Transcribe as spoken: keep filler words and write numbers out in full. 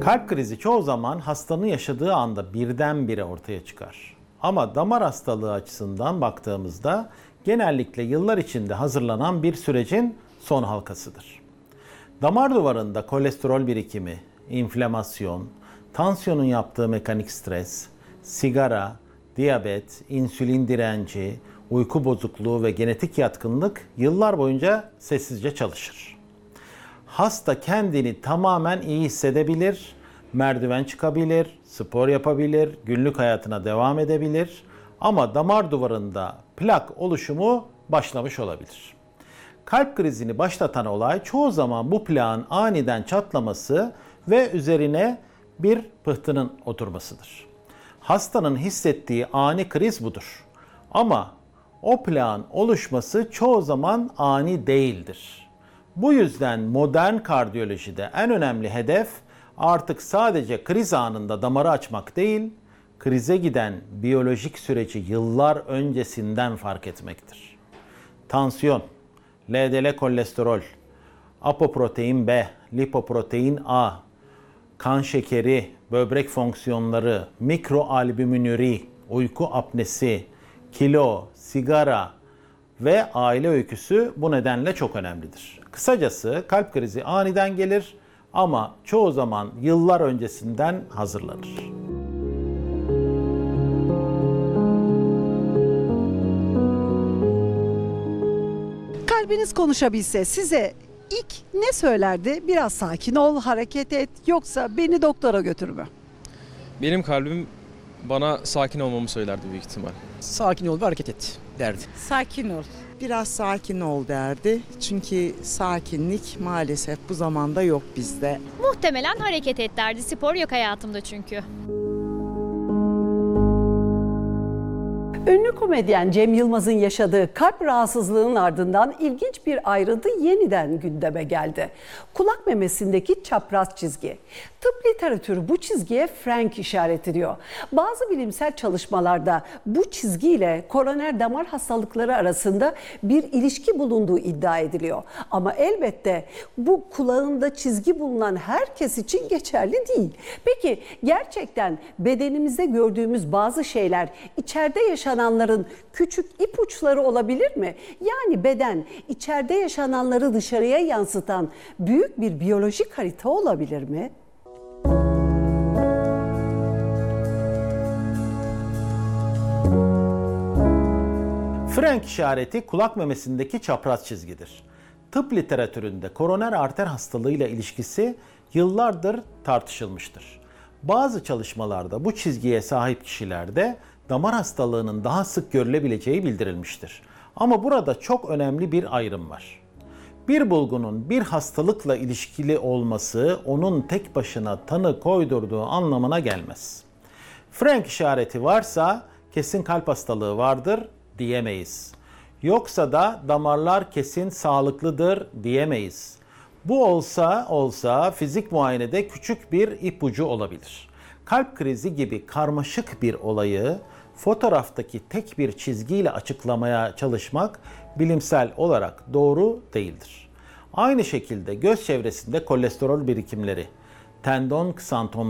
Kalp krizi çoğu zaman hastanın yaşadığı anda birdenbire ortaya çıkar. Ama damar hastalığı açısından baktığımızda genellikle yıllar içinde hazırlanan bir sürecin son halkasıdır. Damar duvarında kolesterol birikimi, inflamasyon, tansiyonun yaptığı mekanik stres, sigara, diyabet, insülin direnci, uyku bozukluğu ve genetik yatkınlık yıllar boyunca sessizce çalışır. Hasta kendini tamamen iyi hissedebilir, merdiven çıkabilir, spor yapabilir, günlük hayatına devam edebilir ama damar duvarında plak oluşumu başlamış olabilir. Kalp krizini başlatan olay çoğu zaman bu plağın aniden çatlaması ve üzerine bir pıhtının oturmasıdır. Hastanın hissettiği ani kriz budur. Ama o plağın oluşması çoğu zaman ani değildir. Bu yüzden modern kardiyolojide en önemli hedef artık sadece kriz anında damarı açmak değil, krize giden biyolojik süreci yıllar öncesinden fark etmektir. Tansiyon, L D L kolesterol, apoprotein B, lipoprotein A, kan şekeri, böbrek fonksiyonları, mikroalbüminüri, uyku apnesi, kilo, sigara ve aile öyküsü bu nedenle çok önemlidir. Kısacası kalp krizi aniden gelir ama çoğu zaman yıllar öncesinden hazırlanır. Kalbiniz konuşabilse size ilk ne söylerdi? Biraz sakin ol, hareket et, yoksa beni doktora götür mü? Benim kalbim bana sakin olmamı söylerdi büyük ihtimal. Sakin ol ve hareket et derdi. Sakin ol. Biraz sakin ol derdi. Çünkü sakinlik maalesef bu zamanda yok bizde. Muhtemelen hareket et derdi. Spor yok hayatımda çünkü. Ünlü komedyen Cem Yılmaz'ın yaşadığı kalp rahatsızlığının ardından ilginç bir ayrıntı yeniden gündeme geldi. Kulak memesindeki çapraz çizgi. Tıp literatürü bu çizgiye Frank işareti diyor. Bazı bilimsel çalışmalarda bu çizgiyle koroner damar hastalıkları arasında bir ilişki bulunduğu iddia ediliyor. Ama elbette bu kulağında çizgi bulunan herkes için geçerli değil. Peki gerçekten bedenimizde gördüğümüz bazı şeyler içeride yaşananların küçük ipuçları olabilir mi? Yani beden içeride yaşananları dışarıya yansıtan büyük bir biyolojik harita olabilir mi? Frank işareti kulak memesindeki çapraz çizgidir. Tıp literatüründe koroner arter hastalığıyla ilişkisi yıllardır tartışılmıştır. Bazı çalışmalarda bu çizgiye sahip kişilerde damar hastalığının daha sık görülebileceği bildirilmiştir. Ama burada çok önemli bir ayrım var. Bir bulgunun bir hastalıkla ilişkili olması onun tek başına tanı koydurduğu anlamına gelmez. Frank işareti varsa kesin kalp hastalığı vardır diyemeyiz. Yoksa da damarlar kesin sağlıklıdır diyemeyiz. Bu olsa olsa fizik muayenede küçük bir ipucu olabilir. Kalp krizi gibi karmaşık bir olayı fotoğraftaki tek bir çizgiyle açıklamaya çalışmak bilimsel olarak doğru değildir. Aynı şekilde göz çevresinde kolesterol birikimleri, tendon ksantomları,